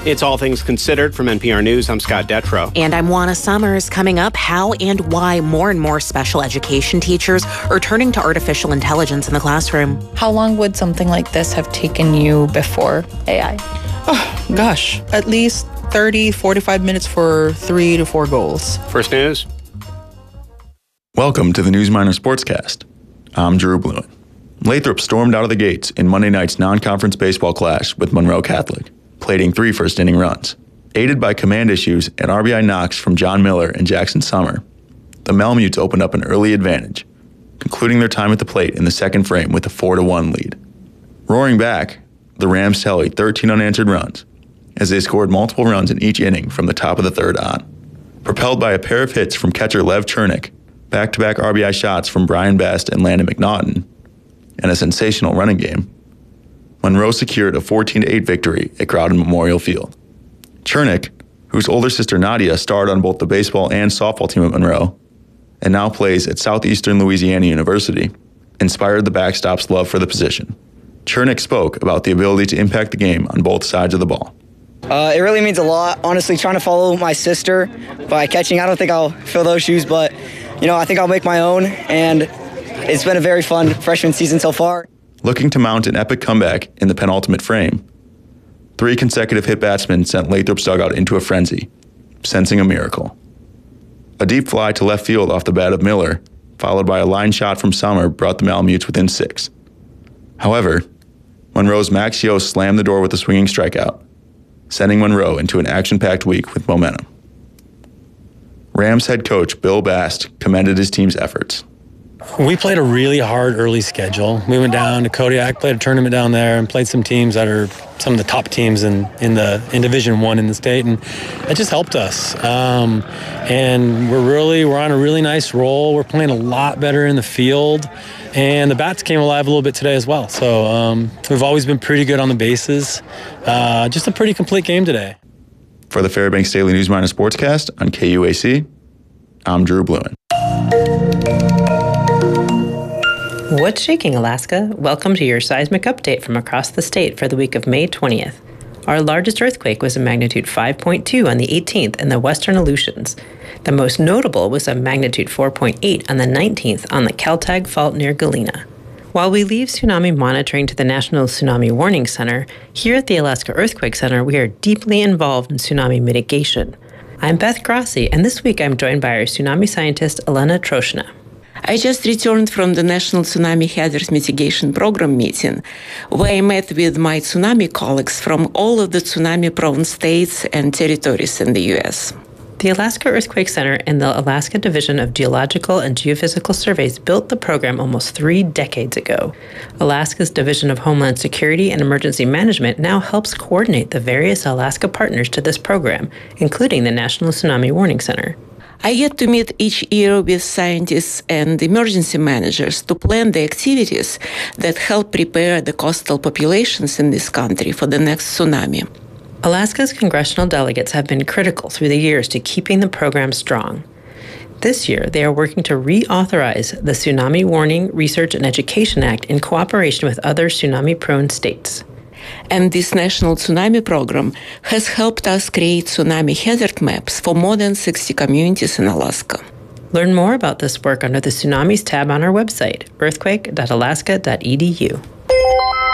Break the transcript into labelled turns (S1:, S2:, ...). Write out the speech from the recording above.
S1: It's All Things Considered from NPR News. I'm Scott Detrow.
S2: And I'm Juana Summers. Coming up, how and why more and more special education teachers are turning to artificial intelligence in the classroom.
S3: How long would something like this have taken you before AI?
S4: Oh, gosh, at least 30, 45 minutes for 3 to 4 goals.
S1: First News.
S5: Welcome to the Newsminer Sportscast. I'm Drew Bluen. Lathrop stormed out of the gates in Monday night's non-conference baseball clash with Monroe Catholic, plating 3 first-inning runs. Aided by command issues and RBI knocks from John Miller and Jackson Summer, the Malamutes opened up an early advantage, concluding their time at the plate in the second frame with a 4-1 lead. Roaring back, the Rams tallied 13 unanswered runs, as they scored multiple runs in each inning from the top of the third on. Propelled by a pair of hits from catcher Lev Chernick, back-to-back RBI shots from Brian Best and Landon McNaughton, and a sensational running game, Monroe secured a 14-8 victory at Crowden Memorial Field. Chernick, whose older sister Nadia starred on both the baseball and softball team at Monroe, and now plays at Southeastern Louisiana University, inspired the backstop's love for the position. Chernick spoke about the ability to impact the game on both sides of the ball.
S6: It really means a lot. Honestly, trying to follow my sister by catching, I don't think I'll fill those shoes, but, I think I'll make my own, and it's been a very fun freshman season so far.
S5: Looking to mount an epic comeback in the penultimate frame, 3 consecutive hit batsmen sent Lathrop's dugout into a frenzy, sensing a miracle. A deep fly to left field off the bat of Miller, followed by a line shot from Summer, brought the Malamutes within 6. However, Monroe's Max Yost slammed the door with a swinging strikeout, sending Monroe into an action-packed week with momentum. Rams head coach Bill Bast commended his team's efforts.
S7: We played a really hard early schedule. We went down to Kodiak, played a tournament down there, and played some teams that are some of the top teams in Division I in the state, and it just helped us. And we're on a really nice roll. We're playing a lot better in the field, and the bats came alive a little bit today as well. So we've always been pretty good on the bases. Just a pretty complete game today.
S5: For the Fairbanks Daily Newsminer Sportscast on KUAC, I'm Drew Bluen.
S8: What's shaking, Alaska? Welcome to your seismic update from across the state for the week of May 20th. Our largest earthquake was a magnitude 5.2 on the 18th in the western Aleutians. The most notable was a magnitude 4.8 on the 19th on the Kaltag Fault near Galena. While we leave tsunami monitoring to the National Tsunami Warning Center, here at the Alaska Earthquake Center, we are deeply involved in tsunami mitigation. I'm Beth Grossi, and this week I'm joined by our tsunami scientist, Elena Troshna.
S9: I just returned from the National Tsunami Hazard Mitigation Program meeting, where I met with my tsunami colleagues from all of the tsunami-prone states and territories in the U.S.
S8: The Alaska Earthquake Center and the Alaska Division of Geological and Geophysical Surveys built the program almost 3 decades ago. Alaska's Division of Homeland Security and Emergency Management now helps coordinate the various Alaska partners to this program, including the National Tsunami Warning Center.
S9: I get to meet each year with scientists and emergency managers to plan the activities that help prepare the coastal populations in this country for the next tsunami.
S8: Alaska's congressional delegates have been critical through the years to keeping the program strong. This year, they are working to reauthorize the Tsunami Warning, Research, and Education Act in cooperation with other tsunami-prone states.
S9: And this National Tsunami Program has helped us create tsunami hazard maps for more than 60 communities in Alaska.
S8: Learn more about this work under the Tsunamis tab on our website, earthquake.alaska.edu.